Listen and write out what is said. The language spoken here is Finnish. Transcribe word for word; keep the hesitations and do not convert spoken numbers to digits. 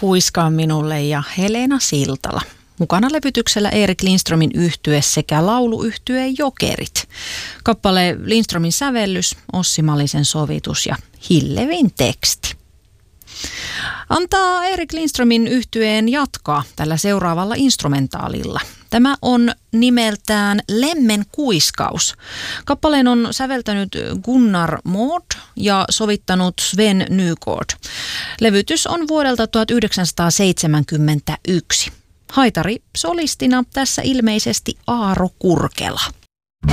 Kuiskaa minulle ja Helena Siltala. Mukana levytyksellä Erik Lindströmin yhtye sekä lauluyhtye Jokerit. Kappale Lindströmin sävellys, Ossi Malisen sovitus ja Hillevin teksti. Antaa Erik Lindströmin yhtyeen jatkaa tällä seuraavalla instrumentaalilla. Tämä on nimeltään Lemmen kuiskaus. Kappaleen on säveltänyt Gunnar Mård ja sovittanut Sven Nygård. Levytys on vuodelta tuhatyhdeksänsataaseitsemänkymmentäyksi. Haitari solistina tässä ilmeisesti Aaro Kurkela.